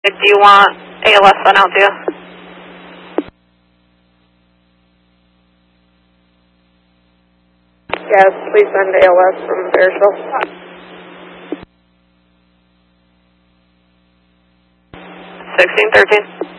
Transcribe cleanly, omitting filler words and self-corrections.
Do you want ALS sent out to you? Yes, please send ALS from Bearsville. 1613.